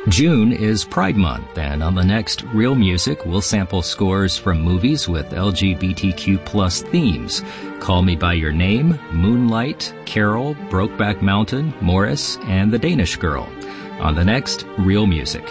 June is Pride Month, and on the next Real Music, we'll sample scores from movies with LGBTQ plus themes. Call Me By Your Name, Moonlight, Carol, Brokeback Mountain, Morris, and The Danish Girl. On the next Real Music.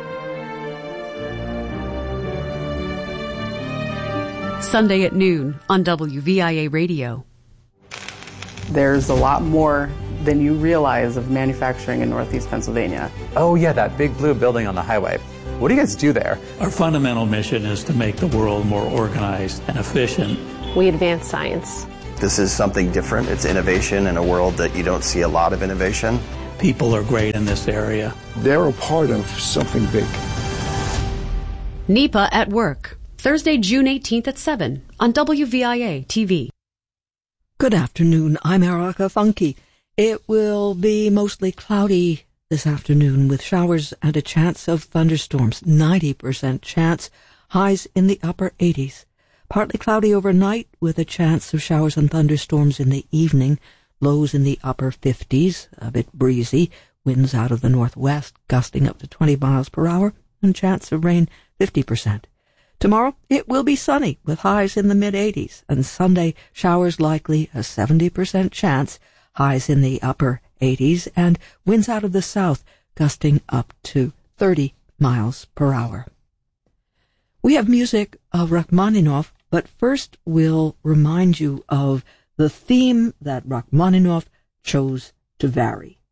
Sunday at noon on WVIA Radio. There's a lot more than you realize of manufacturing in Northeast Pennsylvania. Oh yeah, that big blue building on the highway. What do you guys do there? Our fundamental mission is to make the world more organized and efficient. We advance science. This is something different. It's innovation in a world that you don't see a lot of innovation. People are great in this area. They're a part of something big. NEPA at Work, Thursday, June 18th at 7 on WVIA TV. Good afternoon. I'm Erica Funke. It will be mostly cloudy this afternoon with showers and a chance of thunderstorms. 90% chance, highs in the upper 80s. Partly cloudy overnight with a chance of showers and thunderstorms in the evening. Lows in the upper 50s, a bit breezy. Winds out of the northwest, gusting up to 20 miles per hour, and chance of rain 50%. Tomorrow, it will be sunny with highs in the mid-80s, and Sunday, showers likely, a 70% chance, highs in the upper 80s, and winds out of the south, gusting up to 30 miles per hour. We have music of Rachmaninoff, but first we'll remind you of the theme that Rachmaninoff chose to vary.